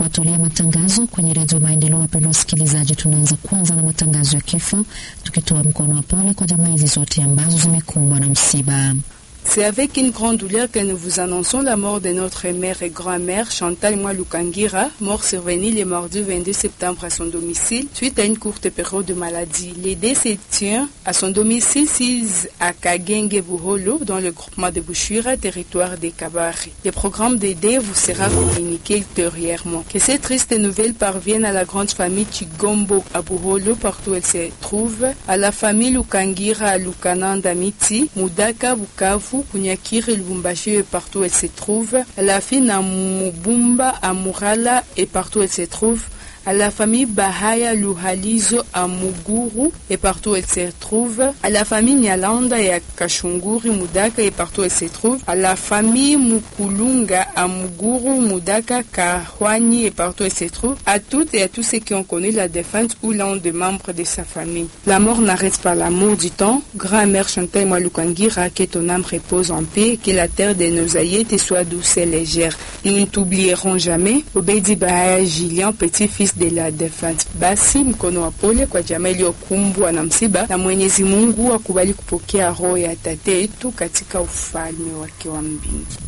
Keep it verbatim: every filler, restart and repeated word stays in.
kuwatolea matangazo kwenye Radio Maendeleo. Wapendwa wasikilizaji, tunaanza kwanza na matangazo ya kifo, tukitoa mkono wa pole kwa jamaa hizi zote ambazo zimekumbwa na msiba. C'est avec une grande douleur que nous vous annonçons la mort de notre mère et grand-mère Chantal Mwalukangira, mort survenue le mardi vingt-deux septembre à son domicile suite à une courte période de maladie. Les décès tient à son domicile six à Kagenge Buholo dans le groupement de Bushira, territoire des Kabari. Le programme d'aider vous sera communiqué ultérieurement. Que ces tristes nouvelles parviennent à la grande famille Chigombo à Buholo partout où elle se trouve, à la famille Lukangira à Lukananda Miti, Mudaka Bukavu, Kunyakiri, Lubumbashi et partout où elle se trouve, à la fille Namubumba à Murala et partout où elle se trouve, à la famille Bahaya Luhalizo à Muguru et partout où elle se trouve, à la famille Nyalanda et à Kashunguri Mudaka et partout où elle se trouve, à la famille Mukulunga à Muguru Mudaka Kahwani et partout où elle se trouve, à toutes et à tous ceux qui ont connu la défunte ou l'un des membres de sa famille. La mort n'arrête pas l'amour du temps. Grand-mère Chantal Mwalukangira, que ton âme repose en paix, que la terre de nos aïeux te soit douce et légère. Nous ne t'oublierons jamais. Obedi Bahaya Julien, petit-fils de la défunte. Basi mkono wa pole kwa jamaa iliyokumbwa na msiba, na Mwenyezi Mungu akubali kupokea roho ya tate yetu katika ufalme wake wa mbingu.